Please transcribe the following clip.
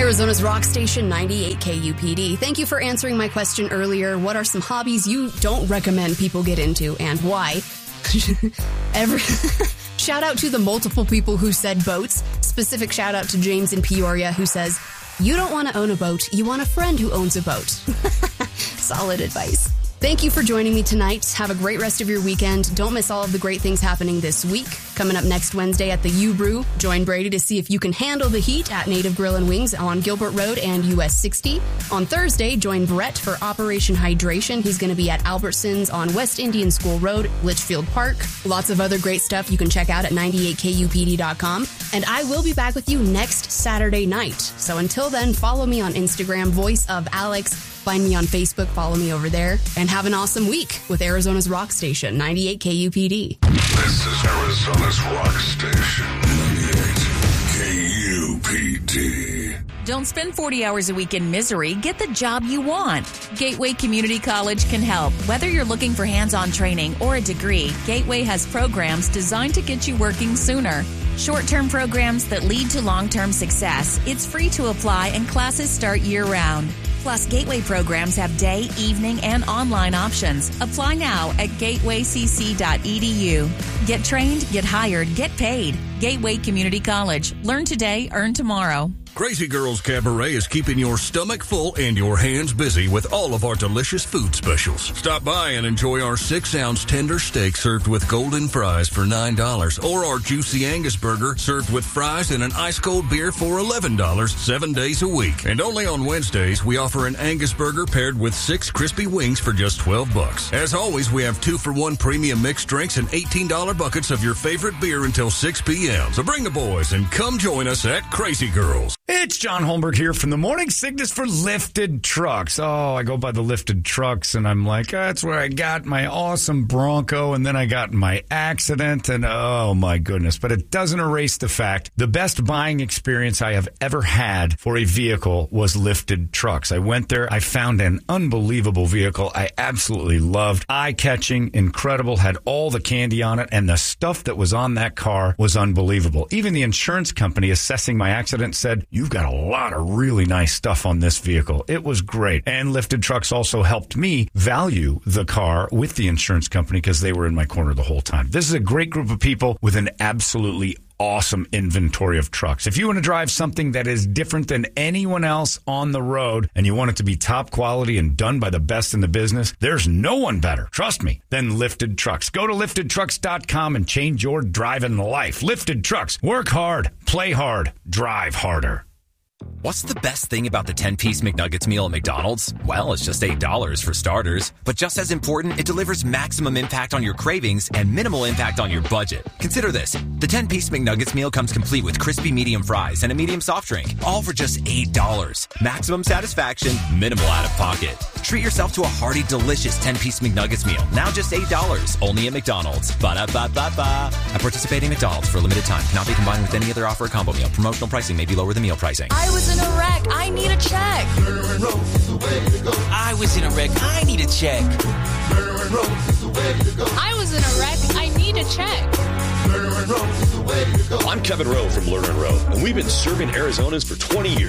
Arizona's rock station, 98 KUPD. Thank you for answering my question earlier. What are some hobbies you don't recommend people get into and why? Shout out to the multiple people who said boats. Specific shout out to James in Peoria who says, you don't want to own a boat. You want a friend who owns a boat. Solid advice. Thank you for joining me tonight. Have a great rest of your weekend. Don't miss all of the great things happening this week. Coming up next Wednesday at the U-Brew, join Brady to see if you can handle the heat at Native Grill and Wings on Gilbert Road and US 60. On Thursday, join Brett for Operation Hydration. He's going to be at Albertsons on West Indian School Road, Litchfield Park. Lots of other great stuff you can check out at 98kupd.com. And I will be back with you next Saturday night. So until then, follow me on Instagram, Voice of Alex. Find me on Facebook, follow me over there, and have an awesome week with Arizona's rock station, 98 KUPD. This is Arizona's rock station, 98 KUPD. Don't spend 40 hours a week in misery. Get the job you want. Gateway Community College can help. Whether you're looking for hands-on training or a degree, Gateway has programs designed to get you working sooner. Short-term programs that lead to long-term success. It's free to apply and classes start year-round. Plus, Gateway programs have day, evening, and online options. Apply now at gatewaycc.edu. Get trained, get hired, get paid. Gateway Community College. Learn today, earn tomorrow. Crazy Girls Cabaret is keeping your stomach full and your hands busy with all of our delicious food specials. Stop by and enjoy our 6-ounce tender steak served with golden fries for $9, or our juicy Angus burger served with fries and an ice-cold beer for $11 7 days a week. And only on Wednesdays, we offer an Angus burger paired with 6 crispy wings for just $12. As always, we have 2-for-1 premium mixed drinks and $18 buckets of your favorite beer until 6 p.m. So bring the boys and come join us at Crazy Girls. It's John Holmberg here from the Morning Sickness for Lifted Trucks. Oh, I go by the Lifted Trucks, and I'm like, that's where I got my awesome Bronco, and then I got in my accident, and oh, my goodness. But it doesn't erase the fact the best buying experience I have ever had for a vehicle was Lifted Trucks. I went there. I found an unbelievable vehicle I absolutely loved. Eye-catching, incredible, had all the candy on it, and the stuff that was on that car was unbelievable. Even the insurance company assessing my accident said, you've got a lot of really nice stuff on this vehicle. It was great. And Lifted Trucks also helped me value the car with the insurance company because they were in my corner the whole time. This is a great group of people with an absolutely awesome inventory of trucks. If you want to drive something that is different than anyone else on the road and you want it to be top quality and done by the best in the business, there's no one better, trust me, than Lifted Trucks. Go to liftedtrucks.com and change your driving life. Lifted Trucks. Work hard, play hard, drive harder. What's the best thing about the 10-piece McNuggets meal at McDonald's? Well, it's just $8 for starters. But just as important, it delivers maximum impact on your cravings and minimal impact on your budget. Consider this. The 10-piece McNuggets meal comes complete with crispy medium fries and a medium soft drink, all for just $8. Maximum satisfaction, minimal out-of-pocket. Treat yourself to a hearty, delicious 10-piece McNuggets meal, now just $8, only at McDonald's. Ba-da-ba-ba-ba. At participating McDonald's for a limited time. Cannot be combined with any other offer or combo meal. Promotional pricing may be lower than meal pricing. I was in a wreck. I need a check. I was in a wreck. I need a check. I was in a wreck. I need a check. I'm Kevin Rowe from Lerner & Rowe, and we've been serving Arizonans for 20 years.